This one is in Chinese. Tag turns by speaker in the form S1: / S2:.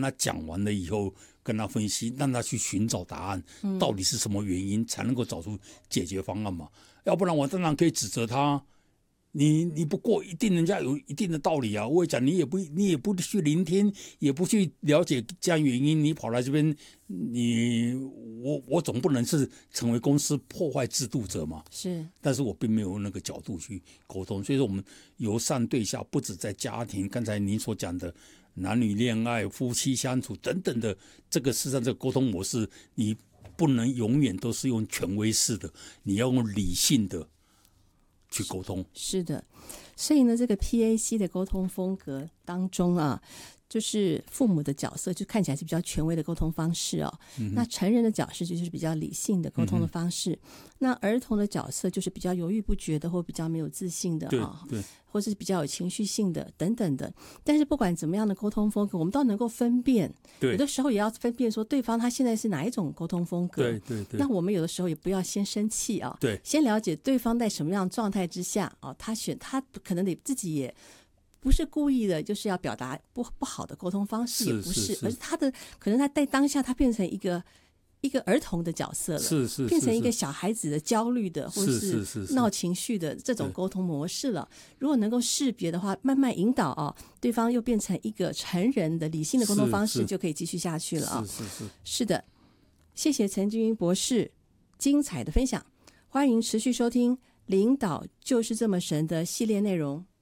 S1: 他讲完了以后，跟他分析，让他去寻找答案，到底是什么原因，才能够找出解决方案嘛。要不然我当然可以指责他，你不过一定人家有一定的道理啊。我也讲你也不去聆听，也不去了解这样原因，你跑来这边，我总不能是成为公司破坏制度者嘛。
S2: 是，
S1: 但是我并没有那个角度去沟通，所以说我们由上对下，不止在家庭，刚才您所讲的男女恋爱、夫妻相处等等的，这个事实上这个沟通模式，你不能永远都是用权威式的，你要用理性的去沟通。
S2: 是的，所以呢，这个 PAC 的沟通风格当中啊，就是父母的角色就看起来是比较权威的沟通方式哦。那成人的角色就是比较理性的沟通的方式。那儿童的角色就是比较犹豫不决的，或比较没有自信的啊，
S1: 对，
S2: 或是比较有情绪性的等等的。但是不管怎么样的沟通风格，我们都能够分辨。
S1: 对，
S2: 有的时候也要分辨说对方他现在是哪一种沟通风格。
S1: 对。
S2: 那我们有的时候也不要先生气啊，
S1: 对，
S2: 先了解对方在什么样的状态之下啊，他可能得自己也不是故意的，就是要表达不好的沟通方式，也不是，而是可能他在当下他变成一个儿童的角色了，
S1: 是
S2: 变成一个小孩子的焦虑的，或是闹情绪的这种沟通模式了。如果能够识别的话，慢慢引导啊，对方又变成一个成人的理性的沟通方式，就可以继续下去了啊。是的，谢谢陈君英博士精彩的分享，欢迎持续收听《领导就是这么神》的系列内容。